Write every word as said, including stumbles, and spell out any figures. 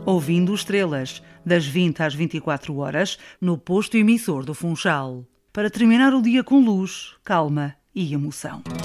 ouvindo estrelas, das vinte às vinte e quatro horas, no posto emissor do Funchal. Para terminar o dia com luz, calma e emoção.